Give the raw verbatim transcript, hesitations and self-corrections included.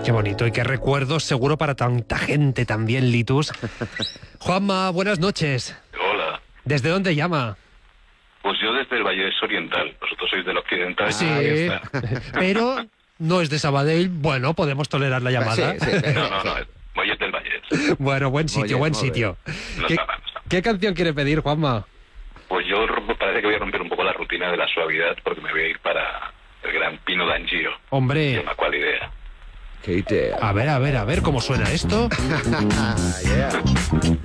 Qué bonito y qué recuerdos seguro para tanta gente también, Litus. Juanma, buenas noches. Hola. ¿Desde dónde llama? Pues yo desde el Vallés Oriental. Vosotros sois del Occidental. Sí, Ah, pero no es de Sabadell. Bueno, podemos tolerar la llamada. Sí, sí, pero- no, no, no. Mollet del Vallès. Bueno, buen sitio, Oye, buen muy bien. sitio. No ¿Qué, está mal, no está mal. ¿Qué canción quiere pedir, Juanma? Pues yo rompo- parece que voy a romper un poco la rutina de la suavidad porque me voy a ir para el gran Pino d'Angio. Se Hombre, llama ¿Cuál idea? Qué idea. a ver, a ver, a ver cómo suena esto. Yeah.